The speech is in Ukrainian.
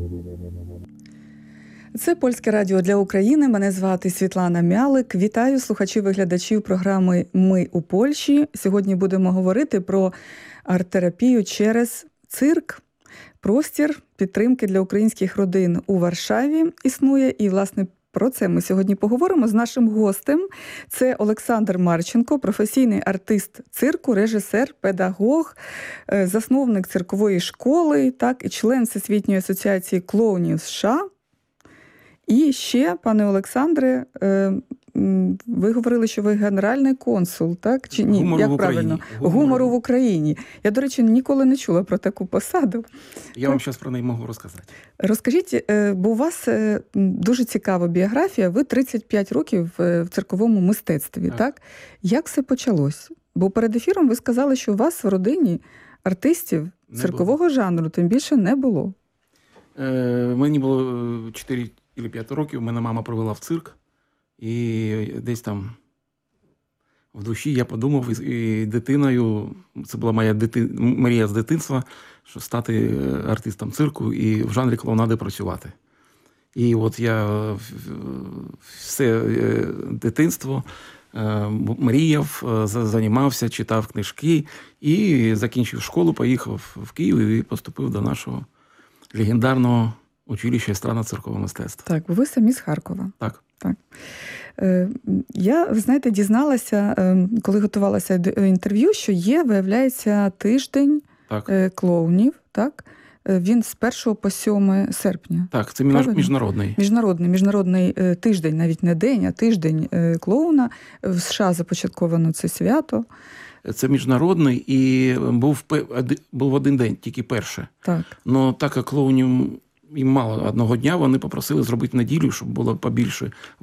Це Польське радіо для України. Мене звати Світлана Мялик. Вітаю слухачів-глядачів програми «Ми у Польщі». Сьогодні будемо говорити про арт-терапію через цирк. Простір підтримки для українських родин у Варшаві існує. І, власне, про це ми сьогодні поговоримо з нашим гостем. Це Олександр Марченко, професійний артист цирку, режисер, педагог, засновник циркової школи, так, і член Всесвітньої асоціації клоунів США. І ще, пане Олександре, ви говорили, що ви генеральний консул, так? Чи ні? Гумору як в правильно? Україні. Гумору в Україні. Я, до речі, ніколи не чула про таку посаду. Я вам зараз про неї можу розказати. Розкажіть, бо у вас дуже цікава біографія. Ви 35 років в цирковому мистецтві, так? Як все почалось? Бо перед ефіром ви сказали, що у вас в родині артистів циркового жанру тим більше не було. Мені було 4 чи 5 років, мене мама привела в цирк. І десь там в душі я подумав, і дитиною, це була моя мрія з дитинства, що стати артистом цирку і в жанрі клоунади працювати. І от я все дитинство мріяв, займався, читав книжки і закінчив школу, поїхав в Київ і поступив до нашого легендарного училища естрадно-циркового мистецтва. Так, ви самі з Харкова. Так. Так. Я, ви знаєте, дізналася, коли готувалася до інтерв'ю, що є, виявляється, тиждень клоунів, так? Він з 1 по 7 серпня. Так, це міжнародний. Міжнародний тиждень, навіть не день, а тиждень клоуна. В США започатковано це свято. Це міжнародний і був один день, тільки перше. Так. Но так як клоунів їм мало одного дня, вони попросили зробити неділю, щоб було побільше